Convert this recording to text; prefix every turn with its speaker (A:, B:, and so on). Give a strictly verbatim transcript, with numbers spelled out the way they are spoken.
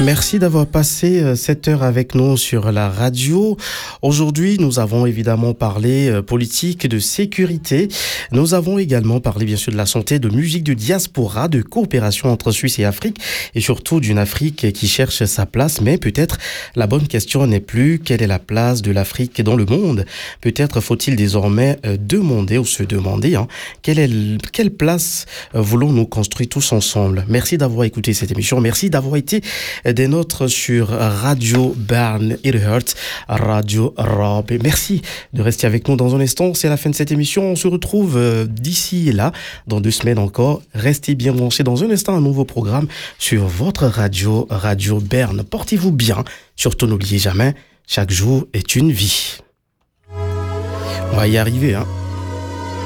A: Merci d'avoir passé cette heure avec nous sur la radio. Aujourd'hui, nous avons évidemment parlé politique, de sécurité. Nous avons également parlé bien sûr de la santé, de musique, de diaspora, de coopération entre Suisse et Afrique et surtout d'une Afrique qui cherche sa place. Mais peut-être la bonne question n'est plus quelle est la place de l'Afrique dans le monde. Peut-être faut-il désormais demander ou se demander hein, quelle, est, quelle place voulons-nous construire tous ensemble. Merci d'avoir écouté cette émission. Merci d'avoir été des nôtres sur Radio Bern Earhart, Radio Rob. Merci de rester avec nous dans un instant. C'est la fin de cette émission. On se retrouve d'ici et là, dans deux semaines encore. Restez bien branchés dans un instant, un nouveau programme sur votre radio, Radio Bern. Portez-vous bien. Surtout, n'oubliez jamais, chaque jour est une vie. On va y arriver, hein.